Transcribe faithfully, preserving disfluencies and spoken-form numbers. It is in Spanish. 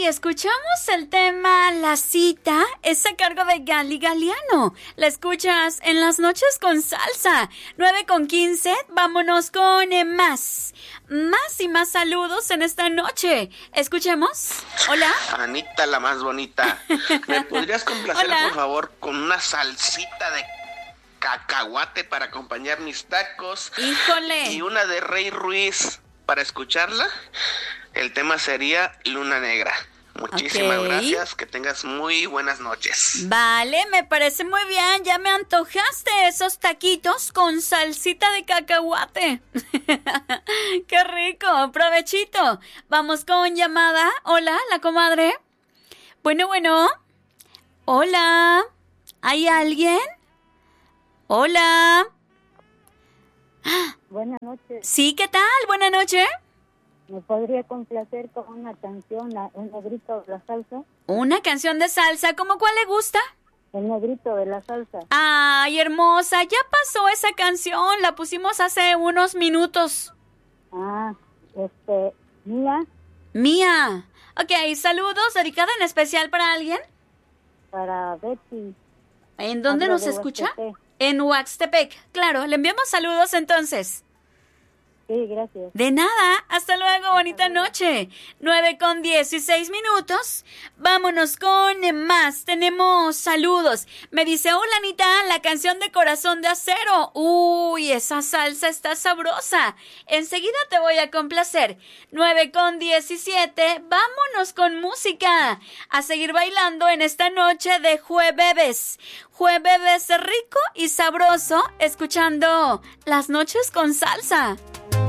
escuchamos el tema La Cita, es a cargo de Gali Galiano. La escuchas en Las Noches con Salsa. nueve con quince, vámonos con eh, más. Más y más saludos en esta noche. Escuchemos. Hola. Anita, la más bonita. ¿Me podrías complacer, Hola. por favor, con una salsita de cacahuate para acompañar mis tacos? Híjole. Y una de Rey Ruiz para escucharla. El tema sería Luna Negra. Muchísimas Ok. gracias, que tengas muy buenas noches. Vale, me parece muy bien. Ya me antojaste esos taquitos con salsita de cacahuate. ¡Qué rico! Provechito. Vamos con llamada. Hola, la comadre. Bueno, bueno. Hola. ¿Hay alguien? Hola. Buenas noches. Sí, ¿qué tal? Buenas noches. ¿Me podría complacer con una canción, la- El Negrito de la Salsa? Una canción de salsa, ¿cómo cuál le gusta? El Negrito de la Salsa. Ay, hermosa, ya pasó esa canción, la pusimos hace unos minutos. Ah, este, Mía, Mía. Ok, saludos, dedicada en especial para alguien. para Betty. ¿En dónde Hablo nos de escucha? Huastepec. En Huaxtepec. Claro, le enviamos saludos entonces. Sí, gracias. De nada, hasta luego, bonita noche. nueve con dieciséis minutos. Vámonos con más. Tenemos saludos. Me dice, hola Anita, la canción de Corazón de Acero. Uy, esa salsa está sabrosa. Enseguida te voy a complacer. nueve con diecisiete. Vámonos con música. A seguir bailando en esta noche de jueves. Jueves rico y sabroso, escuchando Las Noches con Salsa.